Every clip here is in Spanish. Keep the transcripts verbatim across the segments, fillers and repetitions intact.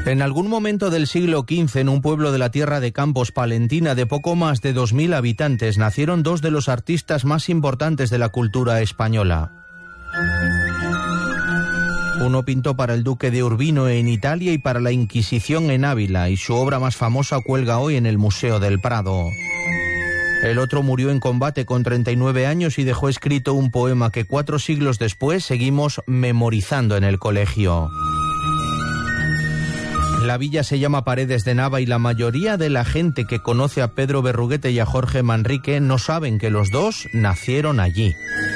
En algún momento del siglo quince, en un pueblo de la tierra de Campos, Palentina, de poco más de dos mil habitantes, nacieron dos de los artistas más importantes de la cultura española. Uno pintó para el duque de Urbino en Italia y para la Inquisición en Ávila, y su obra más famosa cuelga hoy en el Museo del Prado. El otro murió en combate con treinta y nueve años y dejó escrito un poema que cuatro siglos después seguimos memorizando en el colegio. La villa se llama Paredes de Nava y la mayoría de la gente que conoce a Pedro Berruguete y a Jorge Manrique no saben que los dos nacieron allí.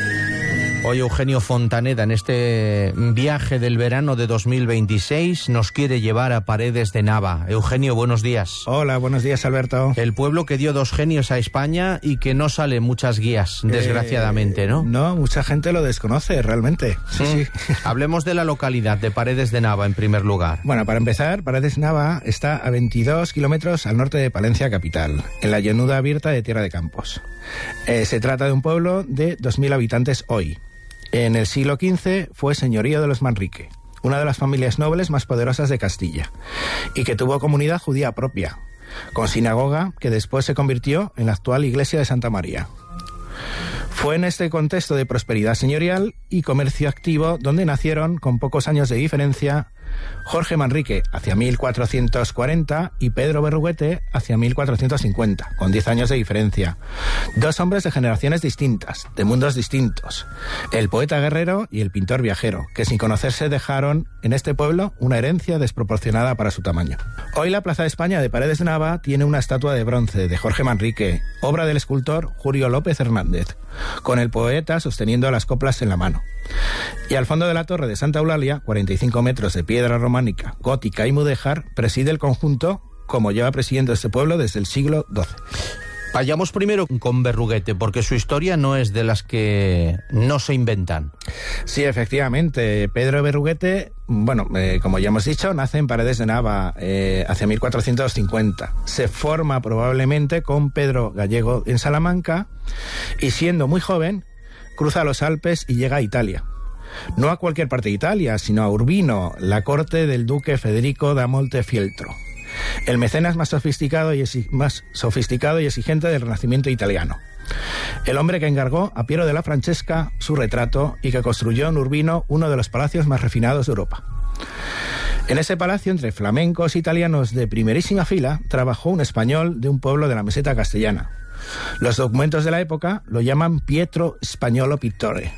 Hoy Eugenio Fontaneda, en este viaje del verano de dos mil veintiséis, nos quiere llevar a Paredes de Nava. Eugenio, buenos días. Hola, buenos días, Alberto. El pueblo que dio dos genios a España y que no sale muchas guías, desgraciadamente, ¿no? Eh, no, mucha gente lo desconoce, realmente. Sí, mm. sí. Hablemos de la localidad de Paredes de Nava, en primer lugar. Bueno, para empezar, Paredes de Nava está a veintidós kilómetros al norte de Palencia capital, en la llanura abierta de Tierra de Campos. Eh, se trata de un pueblo de dos mil habitantes hoy. En el siglo quince fue señorío de los Manrique, una de las familias nobles más poderosas de Castilla, y que tuvo comunidad judía propia, con sinagoga que después se convirtió en la actual iglesia de Santa María. Fue en este contexto de prosperidad señorial y comercio activo donde nacieron, con pocos años de diferencia, Jorge Manrique hacia mil cuatrocientos cuarenta y Pedro Berruguete hacia mil cuatrocientos cincuenta, con diez años de diferencia. Dos hombres de generaciones distintas, de mundos distintos. El poeta guerrero y el pintor viajero, que sin conocerse dejaron en este pueblo una herencia desproporcionada para su tamaño. Hoy la Plaza de España de Paredes de Nava tiene una estatua de bronce de Jorge Manrique, obra del escultor Julio López Hernández, con el poeta sosteniendo las coplas en la mano. Y al fondo de la torre de Santa Eulalia, cuarenta y cinco metros de piedra románica, gótica y mudéjar, preside el conjunto como lleva presidiendo este pueblo desde el siglo doce. Vayamos primero con Berruguete, porque su historia no es de las que no se inventan. Sí, efectivamente. Pedro Berruguete, bueno, eh, como ya hemos dicho, nace en Paredes de Nava eh, hacia mil cuatrocientos cincuenta. Se forma probablemente con Pedro Gallego en Salamanca y siendo muy joven cruza los Alpes y llega a Italia. No a cualquier parte de Italia, sino a Urbino, la corte del duque Federico da Montefeltro, el mecenas más sofisticado y exi- más sofisticado y exigente del Renacimiento italiano. El hombre que encargó a Piero della Francesca su retrato y que construyó en Urbino uno de los palacios más refinados de Europa. En ese palacio, entre flamencos italianos de primerísima fila, trabajó un español de un pueblo de la meseta castellana. Los documentos de la época lo llaman Pietro Spagnolo Pittore.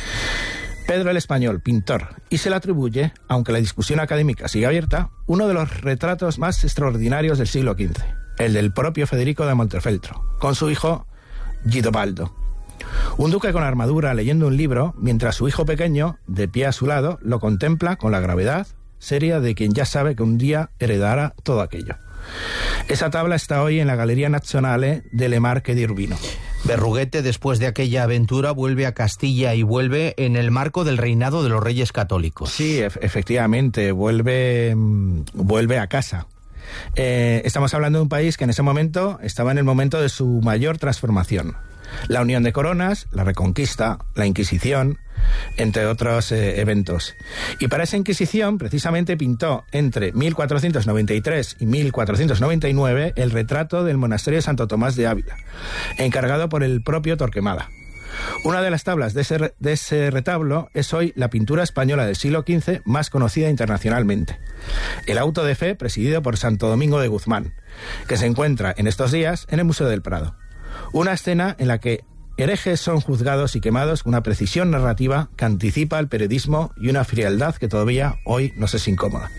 Pedro el Español, pintor, y se le atribuye, aunque la discusión académica sigue abierta, uno de los retratos más extraordinarios del siglo quince, el del propio Federico da Montefeltro, con su hijo Guidobaldo. Un duque con armadura leyendo un libro, mientras su hijo pequeño, de pie a su lado, lo contempla con la gravedad seria de quien ya sabe que un día heredará todo aquello. Esa tabla está hoy en la Galería Nazionale delle Marche di Urbino. Berruguete, después de aquella aventura, vuelve a Castilla y vuelve en el marco del reinado de los Reyes Católicos. Sí, e- efectivamente, vuelve, vuelve a casa. Eh, estamos hablando de un país que en ese momento estaba en el momento de su mayor transformación. La unión de coronas, la reconquista, la Inquisición, entre otros eh, eventos. Y para esa Inquisición, precisamente, pintó entre mil cuatrocientos noventa y tres y mil cuatrocientos noventa y nueve el retrato del monasterio de Santo Tomás de Ávila, encargado por el propio Torquemada. Una de las tablas de ese, de ese retablo es hoy la pintura española del siglo quince más conocida internacionalmente, el Auto de Fe, presidido por Santo Domingo de Guzmán, que se encuentra en estos días en el Museo del Prado. Una escena en la que herejes son juzgados y quemados con una precisión narrativa que anticipa el periodismo y una frialdad que todavía hoy nos es incómoda.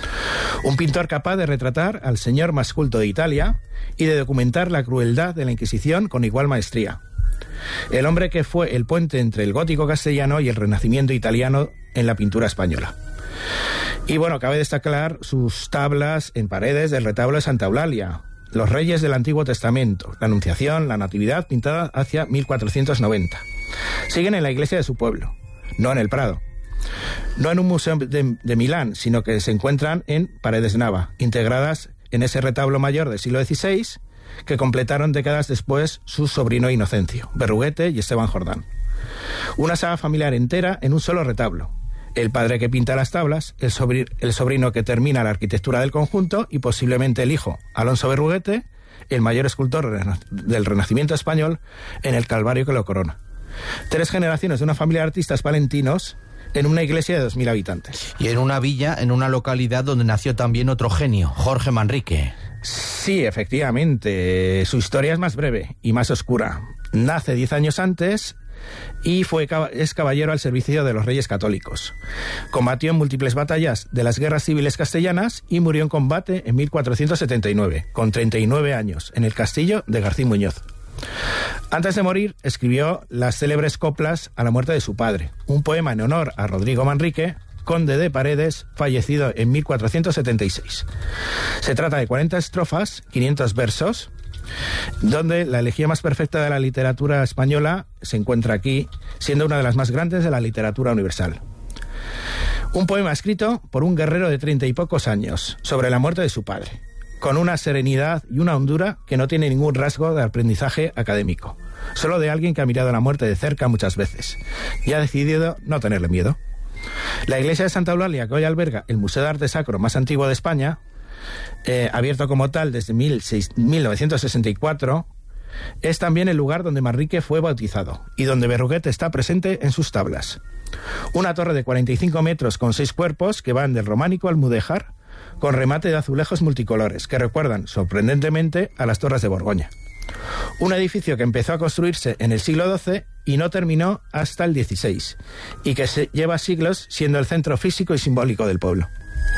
Un pintor capaz de retratar al señor más culto de Italia y de documentar la crueldad de la Inquisición con igual maestría. El hombre que fue el puente entre el gótico castellano y el renacimiento italiano en la pintura española. Y bueno, cabe destacar sus tablas en paredes del retablo de Santa Eulalia, los reyes del Antiguo Testamento, la Anunciación, la Natividad, pintada hacia mil cuatrocientos noventa. Siguen en la iglesia de su pueblo, no en el Prado. No en un museo de, de Milán, sino que se encuentran en Paredes de Nava, integradas en ese retablo mayor del siglo dieciséis, que completaron décadas después su sobrino Inocencio, Berruguete y Esteban Jordán. Una saga familiar entera en un solo retablo. El padre que pinta las tablas, el, sobri- el sobrino que termina la arquitectura del conjunto y posiblemente el hijo, Alonso Berruguete, el mayor escultor rena- del Renacimiento español, en el Calvario que lo corona. Tres generaciones de una familia de artistas palentinos en una iglesia de dos mil habitantes. Y en una villa, en una localidad donde nació también otro genio, Jorge Manrique. Sí, efectivamente. Su historia es más breve y más oscura. Nace diez años antes y fue, es caballero al servicio de los Reyes Católicos. Combatió en múltiples batallas de las guerras civiles castellanas y murió en combate en mil cuatrocientos setenta y nueve, con treinta y nueve años, en el castillo de García Muñoz. Antes de morir, escribió las célebres coplas a la muerte de su padre, un poema en honor a Rodrigo Manrique, conde de Paredes, fallecido en mil cuatrocientos setenta y seis. Se trata de cuarenta estrofas, quinientos versos, donde la elegía más perfecta de la literatura española se encuentra aquí, siendo una de las más grandes de la literatura universal. Un poema escrito por un guerrero de treinta y pocos años, sobre la muerte de su padre, con una serenidad y una hondura que no tiene ningún rasgo de aprendizaje académico, solo de alguien que ha mirado la muerte de cerca muchas veces y ha decidido no tenerle miedo. La iglesia de Santa Eulalia, que hoy alberga el Museo de Arte Sacro más antiguo de España, eh, abierto como tal desde mil novecientos sesenta y cuatro, es también el lugar donde Manrique fue bautizado y donde Berruguete está presente en sus tablas. Una torre de cuarenta y cinco metros con seis cuerpos que van del románico al mudéjar, con remate de azulejos multicolores que recuerdan sorprendentemente a las torres de Borgoña. Un edificio que empezó a construirse en el siglo doce y no terminó hasta el dieciséis, y que se lleva siglos siendo el centro físico y simbólico del pueblo.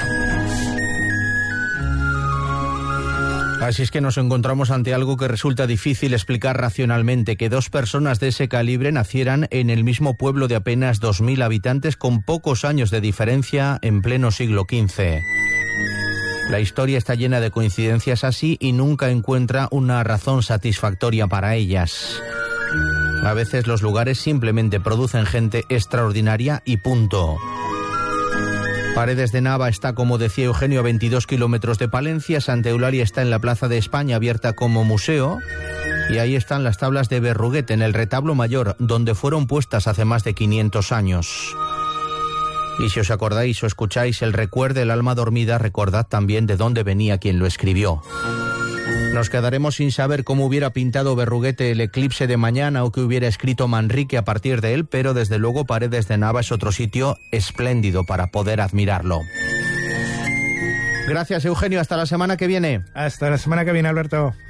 Así es que nos encontramos ante algo que resulta difícil explicar racionalmente, que dos personas de ese calibre nacieran en el mismo pueblo de apenas dos mil habitantes con pocos años de diferencia en pleno siglo quince. La historia está llena de coincidencias así y nunca encuentra una razón satisfactoria para ellas. A veces los lugares simplemente producen gente extraordinaria y punto. Paredes de Nava está, como decía Eugenio, a veintidós kilómetros de Palencia. Santa Eulalia está en la Plaza de España, abierta como museo. Y ahí están las tablas de Berruguete, en el retablo mayor, donde fueron puestas hace más de quinientos años. Y si os acordáis o escucháis el recuerdo del alma dormida, recordad también de dónde venía quien lo escribió. Nos quedaremos sin saber cómo hubiera pintado Berruguete el eclipse de mañana o que hubiera escrito Manrique a partir de él, pero desde luego Paredes de Nava es otro sitio espléndido para poder admirarlo. Gracias, Eugenio. Hasta la semana que viene. Hasta la semana que viene, Alberto.